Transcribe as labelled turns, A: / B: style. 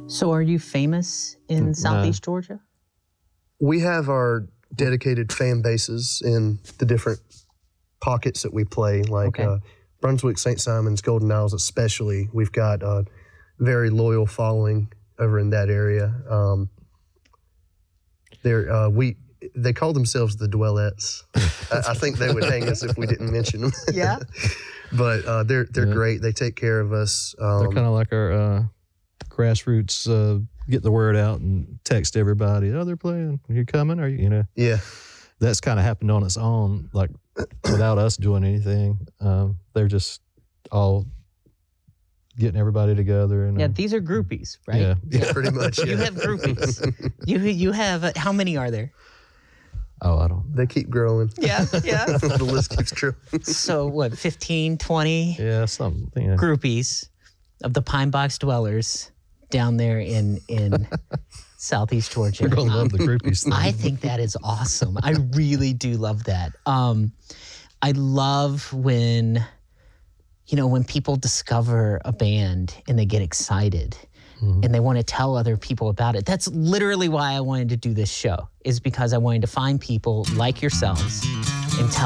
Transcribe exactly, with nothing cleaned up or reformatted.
A: So are you famous in Southeast
B: No.
A: Georgia?
C: We have our dedicated fan bases in the different pockets that we play, like
A: Okay.
C: uh, Brunswick, Saint Simons, Golden Isles especially. We've got a very loyal following over in that area. Um, they're, uh, we, they call themselves the Dwellettes. I, I think they would hang us if we didn't mention them.
A: Yeah.
C: But uh, they're they're
B: Yeah.
C: great. They take care of us. Um,
B: They're kind of like our uh, grassroots, uh, get the word out and text everybody. Oh, they're playing. Are you coming? Are you, you know?
C: yeah.
B: That's kind of happened on its own, like without us doing anything. Um, they're just all getting everybody together. And
A: Yeah,
B: uh,
A: these are groupies, right?
B: Yeah.
C: Yeah, pretty much.
A: You
C: yeah.
A: have groupies. you you have, uh, how many are there?
B: Oh, I don't.
C: They keep growing.
A: Yeah, yeah.
C: The list keeps growing.
A: So what, fifteen, twenty
B: Yeah, something. Yeah.
A: groupies of the Pine Box Dwellers down there in, in Southeast Georgia.
B: You're gonna love
A: Um,
B: the groupies thing.
A: I think that is awesome. I really do love that. Um, I love when, you know, when people discover a band and they get excited
B: Mhm.
A: and they want to tell other people about it. That's literally why I wanted to do this show, is because I wanted to find people like yourselves and tell